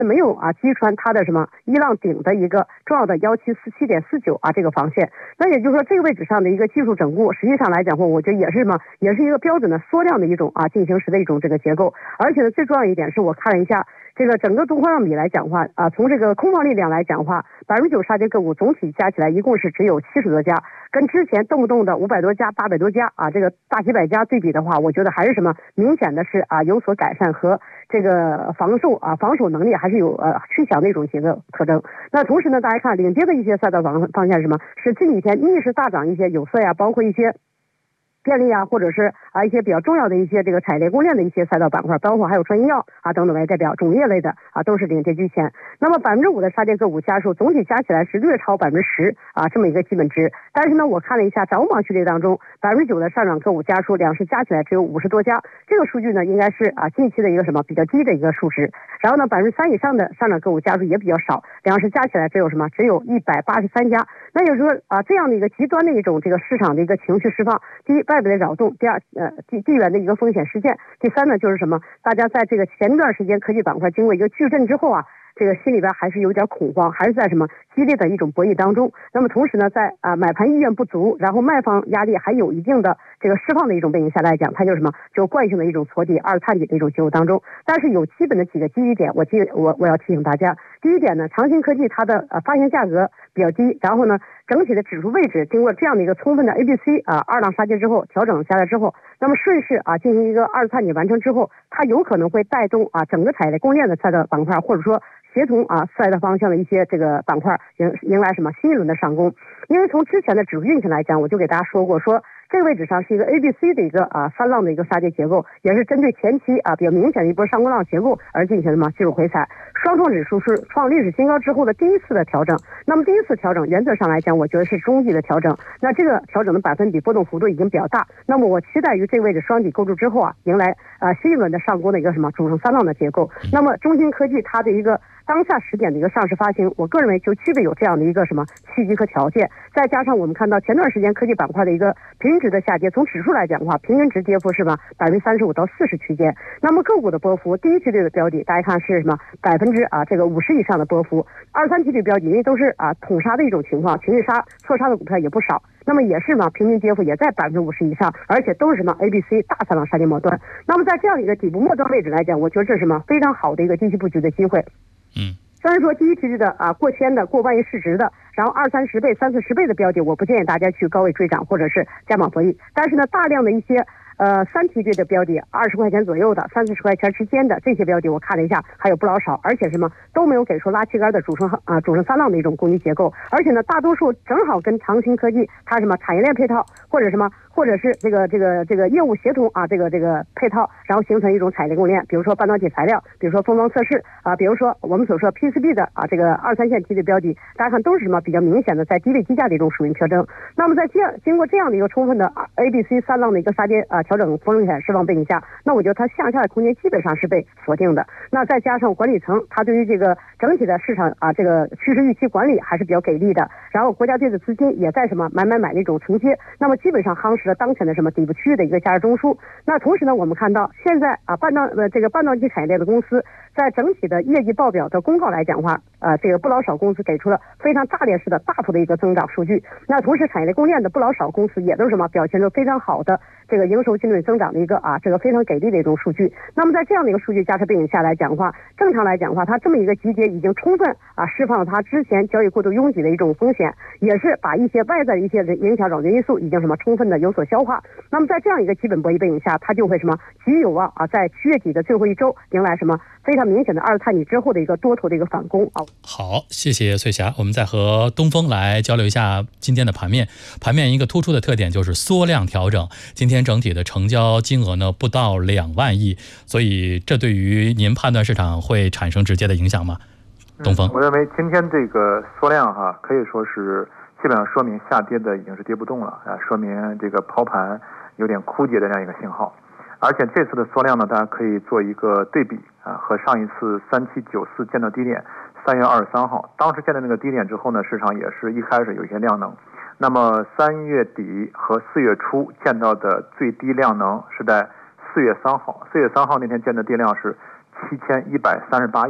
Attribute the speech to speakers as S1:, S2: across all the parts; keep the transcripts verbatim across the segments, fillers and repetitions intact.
S1: 没有啊击穿它的什么一浪顶的一个重要的幺七四七点四九啊这个防线。那也就是说这个位置上的一个技术整固，实际上来讲话，我觉得也是什么，也是一个标准的缩量的一种啊进行时的一种这个结构。而且呢，最重要一点是我看了一下这个整个东方让比来讲话啊，从这个空方力量来讲话，百分之九杀跌个股总体加起来一共是只有七十多家，跟之前动不动的五百多家、八百多家啊这个大几百家对比的话，我觉得还是什么明显的是啊有所改善和这个防守啊防守能力还是有呃趋强的一种结构特征。那同时呢，大家看领跌的一些赛道方方向是什么？是近几天逆势大涨一些有色呀，包括一些便利啊，或者是啊一些比较重要的一些这个产业链供应链的一些赛道板块，包括还有创新药啊等等为代表，种业类的啊都是领跌居前。那么百分之五的杀跌个股家数总体加起来是略超百分之十啊这么一个基本值。但是呢，我看了一下展望序列当中，百分之九的上涨个股家数两市加起来只有五十多家，这个数据呢应该是啊近期的一个什么比较低的一个数值。然后呢，百分之三以上的上涨个股家数也比较少，两市加起来只有什么只有一百八十三家。那也就是说啊这样的一个极端的一种这个市场的一个情绪释放，第一外部的扰动，第二呃地地缘的一个风险事件，第三呢就是什么？大家在这个前段时间科技板块经过一个巨震之后啊，这个心里边还是有点恐慌，还是在什么激烈的一种博弈当中。那么同时呢，在啊买盘意愿不足，然后卖方压力还有一定的这个释放的一种背景下来讲，它就是什么？就惯性的一种撮底二探底的一种结构当中。但是有基本的几个基于点，我记我我要提醒大家。第一点呢，长兴科技它的呃发行价格比较低，然后呢整体的指数位置经过这样的一个充分的 A B C 啊二浪杀跌之后调整下来之后，那么顺势啊进行一个二次探底完成之后，它有可能会带动啊整个产业链供应链的赛道板块，或者说协同啊赛道方向的一些这个板块迎迎来什么新一轮的上攻。因为从之前的指数运行来讲，我就给大家说过，说这个位置上是一个 A B C 的一个啊三浪的一个杀跌结构，也是针对前期啊比较明显的一波上攻浪结构而进行的嘛技术回踩。双创指数是创历史新高之后的第一次的调整，那么第一次调整原则上来讲，我觉得是中级的调整。那这个调整的百分比波动幅度已经比较大，那么我期待于这个位置双底构筑之后啊，迎来啊新一轮的上攻的一个什么主升三浪的结构。那么中芯科技它的一个当下时点的一个上市发行，我个人认为就具备有这样的一个什么契机和条件。再加上我们看到前段时间科技板块的一个平均值的下跌，从指数来讲的话，平均值跌幅是吧百分之三十五到四十区间。那么个股的波幅，第一梯队的标的大家看是什么百分之啊这个五十以上的波幅，二三梯队标的因为都是啊统杀的一种情况，情绪杀错杀的股票也不少。那么也是嘛，平均跌幅也在百分之五十以上，而且都是什么 A B C 大三浪杀跌末端。那么在这样一个底部末端位置来讲，我觉得这是什么非常好的一个低级布局的机会。
S2: 嗯。
S1: 虽然说第一梯队的啊过千的、过万亿市值的，然后二三十倍、三四十倍的标的，我不建议大家去高位追涨或者是加码博弈。但是呢，大量的一些呃三梯队的标的，二十块钱左右的、三四十块钱之间的这些标的，我看了一下，还有不老少，而且什么都没有给出拉旗杆的主升啊主升三浪的一种供应结构，而且呢，大多数正好跟长兴科技它什么产业链配套或者什么。或者是这个这个这个业务协同啊，这个这个配套，然后形成一种产业链供应链，比如说半导体材料，比如说封装测试啊，比如说我们所说 P C B 的啊这个二三线梯队标的，大家看都是什么比较明显的在低位低价的一种属性特征。那么在这样经过这样的一个充分的 A B C 三浪的一个杀跌啊调整风险释放背景下，那我觉得它向下的空间基本上是被锁定的。那再加上管理层它对于这个整体的市场啊这个趋势预期管理还是比较给力的，然后国家队的资金也在什么买买买的一种承接，那么基本上夯实了当前的什么底部区域的一个价值中枢。那同时呢，我们看到现在啊半导呃这个半导体产业链的公司在整体的业绩报表的公告来讲的话，呃这个不老少公司给出了非常炸裂式的大幅的一个增长数据。那同时产业链供应链的不老少公司也都是什么表现出非常好的这个营收净利润增长的一个啊这个非常给力的一种数据。那么在这样的一个数据加持背景下来讲的话，正常来讲的话，它这么一个集结已经充分啊释放了它之前交易过度拥挤的一种风险，也是把一些外在的一些影响扰动因素已经什么充分的有所消化。那么在这样一个基本博弈背景下，它就会什么极有望啊在七月底的最后一周迎来什么非常明显的二次探底之后的一个多头的一个反攻啊。
S2: 好，谢谢翠霞。我们再和东风来交流一下今天的盘面。盘面一个突出的特点就是缩量调整，今天整体的成交金额呢不到两万亿，所以这对于您判断市场会产生直接的影响吗？东风、
S3: 嗯、我认为今天这个缩量哈，可以说是基本上说明下跌的已经是跌不动了啊，说明这个抛盘有点枯竭的这样一个信号。而且这次的缩量呢，大家可以做一个对比啊，和上一次三七九四见到低点，三月二十三号，当时见到那个低点之后呢，市场也是一开始有一些量能。那么三月底和四月初见到的最低量能是在四月三号，四月三号那天见的跌量是七千一百三十八亿，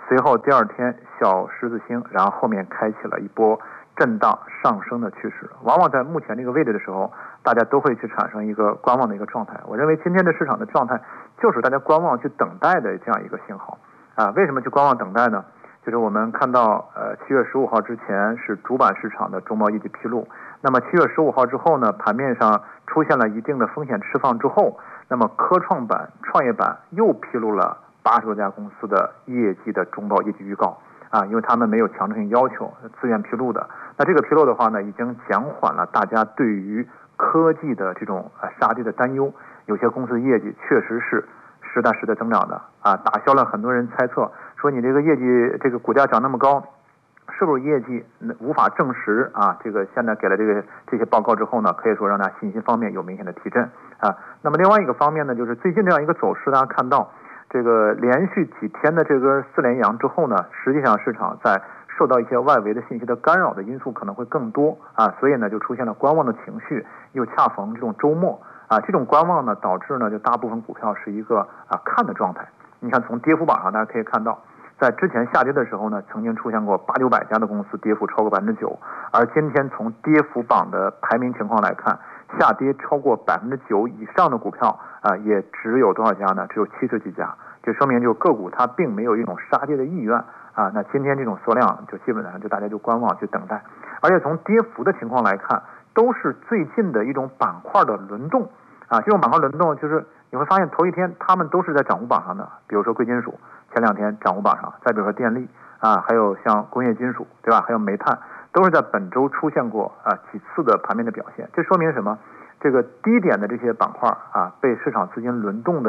S3: 随后第二天小十字星，然后后面开启了一波震荡上升的趋势。往往在目前这个位置的时候，大家都会去产生一个观望的一个状态。我认为今天的市场的状态就是大家观望去等待的这样一个信号啊。为什么去观望等待呢？就是我们看到呃七月十五号之前是主板市场的中报业绩披露，那么七月十五号之后呢，盘面上出现了一定的风险释放之后，那么科创板、创业板又披露了八十多家公司的业绩的中报业绩预告啊，因为他们没有强制性要求，自愿披露的。那这个披露的话呢，已经减缓了大家对于科技的这种呃杀跌的担忧。有些公司的业绩确实是实打实的增长的啊，打消了很多人猜测说你这个业绩这个股价涨那么高，是不是业绩无法证实啊？这个现在给了这个这些报告之后呢，可以说让大家信心方面有明显的提振啊。那么另外一个方面呢，就是最近这样一个走势，大家看到这个连续几天的这个四连阳之后呢，实际上市场在受到一些外围的信息的干扰的因素可能会更多啊，所以呢就出现了观望的情绪，又恰逢这种周末啊，这种观望呢导致呢就大部分股票是一个啊看的状态。你看从跌幅榜上大家可以看到，在之前下跌的时候呢，曾经出现过八九百家的公司跌幅超过百分之九，而今天从跌幅榜的排名情况来看，下跌超过百分之九以上的股票啊，也只有多少家呢？只有七十几家，就说明就个股它并没有一种杀跌的意愿啊。那今天这种缩量就基本上就大家就观望去等待，而且从跌幅的情况来看，都是最近的一种板块的轮动啊。这种板块轮动就是你会发现头一天他们都是在涨幅榜上的，比如说贵金属前两天涨幅榜上，再比如说电力啊，还有像工业金属，对吧？还有煤炭，都是在本周出现过啊几次的盘面的表现。这说明什么？这个低点的这些板块啊，被市场资金轮动的